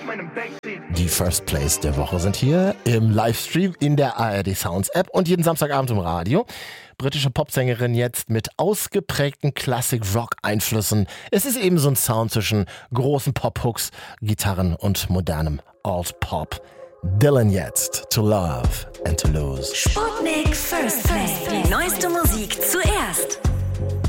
Die First Plays der Woche sind hier im Livestream in der ARD Sounds App und jeden Samstagabend im Radio. Britische Popsängerin jetzt mit ausgeprägten Classic-Rock-Einflüssen. Es ist eben so ein Sound zwischen großen Pop-Hooks, Gitarren und modernem Alt-Pop. Dylan jetzt, To Love and To Lose. Sputnik First Play. Die neueste Musik zuerst.